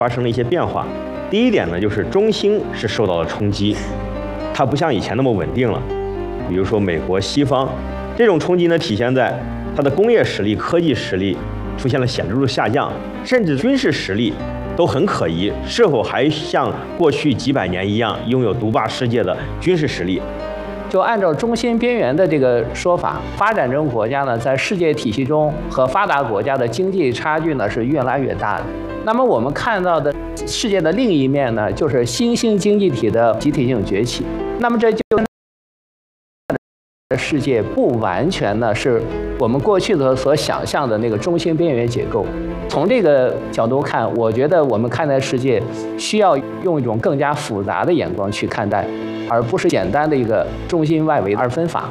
发生了一些变化。第一点呢，就是中兴是受到了冲击，它不像以前那么稳定了。比如说美国、西方，这种冲击呢，体现在它的工业实力、科技实力出现了显著的下降，甚至军事实力都很可疑，是否还像过去几百年一样拥有独霸世界的军事实力？ 就按照中心边缘的这个说法，发展中国家呢，在世界体系中和发达国家的经济差距呢是越来越大的。那么我们看到的世界的另一面呢，就是新兴经济体的集体性崛起。那么这就世界不完全呢是我们过去的所想象的那个中心边缘结构。从这个角度看，我觉得我们看待世界需要用一种更加复杂的眼光去看待，而不是简单的一个中心外围二分法。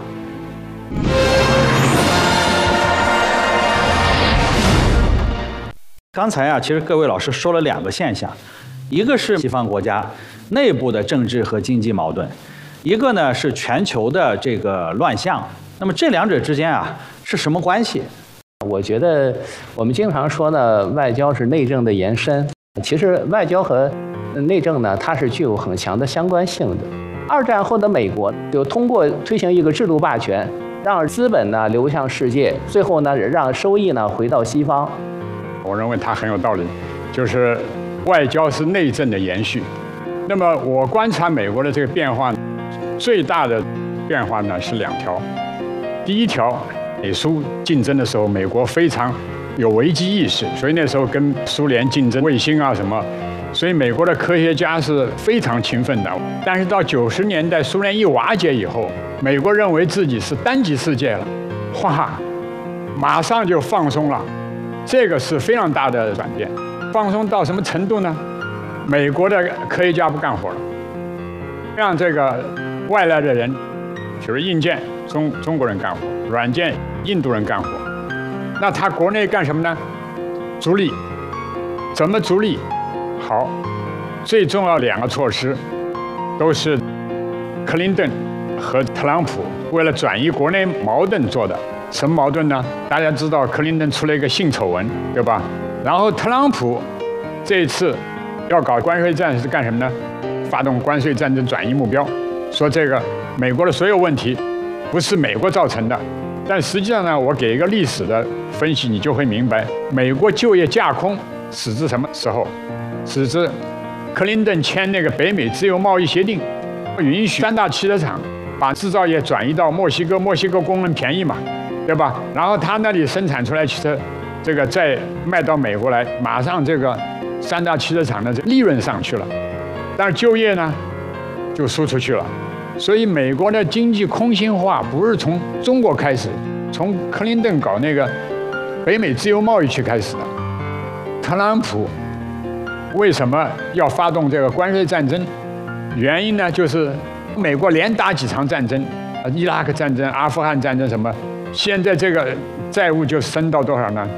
刚才其实各位老师说了两个现象，一个是西方国家内部的政治和经济矛盾，一个呢是全球的这个乱象。那么这两者之间是什么关系？ 我觉得我们经常说呢，外交是内政的延伸。其实外交和内政呢，它是具有很强的相关性的。二战后的美国就通过推行一个制度霸权，让资本呢流向世界，最后呢让收益呢回到西方。 我认为它很有道理，就是外交是内政的延续。那么我观察美国的这个变化，最大的变化呢是两条。第一条，美苏竞争的时候，美国非常有危机意识，所以那时候跟苏联竞争卫星什么，所以美国的科学家是非常勤奋的。但是到90年代，苏联一瓦解以后，美国认为自己是单极世界了，马上就放松了。这个是非常大的转变，放松到什么程度呢？美国的科学家不干活了，让这个外来的人，比如硬件中国人干活，软件印度人干活。那他国内干什么呢？逐利。怎么逐利？好，最重要两个措施，都是克林顿和特朗普为了转移国内矛盾做的。什么矛盾呢？大家知道克林顿出了一个性丑闻，对吧？然后特朗普这一次要搞关税战是干什么呢？发动关税战争转移目标，说这个美国的所有问题不是美国造成的。但实际上呢，我给一个历史的分析，你就会明白，美国就业架空始自什么时候？始自克林顿签那个北美自由贸易协定，允许3大汽车厂把制造业转移到墨西哥，墨西哥工人便宜嘛。对吧？然后他那里生产出来汽车，这个再卖到美国来，马上这个3大汽车厂的利润上去了，但是就业呢就输出去了。所以美国的经济空心化不是从中国开始，从克林顿搞那个北美自由贸易区开始的。特朗普为什么要发动这个关税战争？原因呢，就是美国连打几场战争，伊拉克战争、阿富汗战争什么。现在这个债务就升到多少呢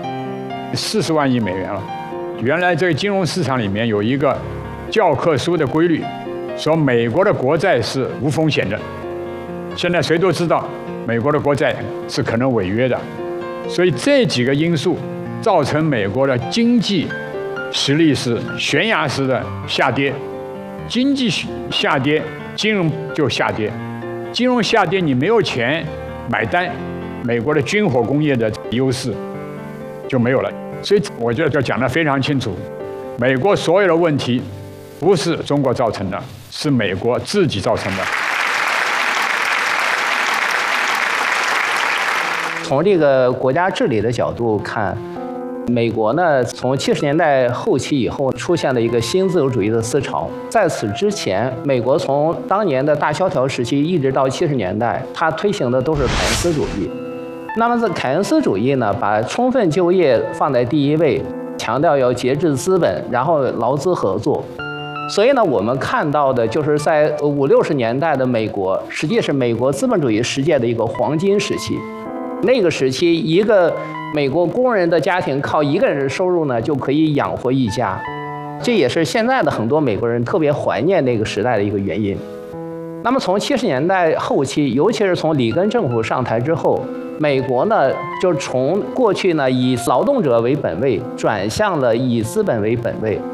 ？40万亿美元了。原来这个金融市场里面有一个教科书的规律，说美国的国债是无风险的。现在谁都知道，美国的国债是可能违约的。所以这几个因素造成美国的经济实力是悬崖式的下跌。经济下跌，金融就下跌。金融下跌，你没有钱买单。美国的军火工业的优势就没有了，所以我觉得就讲得非常清楚，美国所有的问题不是中国造成的，是美国自己造成的。 从这个国家治理的角度看，美国呢，从70年代后期以后出现了一个新自由主义的思潮。在此之前，美国从当年的大萧条时期一直到70年代，它推行的都是凯恩斯主义。那么，这凯恩斯主义呢，把充分就业放在第一位，强调要节制资本，然后劳资合作。所以呢，我们看到的就是在50、60年代的美国，实际是美国资本主义世界的一个黄金时期。那个时期，一个美国工人的家庭靠一个人的收入呢，就可以养活一家。这也是现在的很多美国人特别怀念那个时代的一个原因。那么从70年代后期，尤其是从里根政府上台之后，美国呢就从过去呢以劳动者为本位，转向了以资本为本位。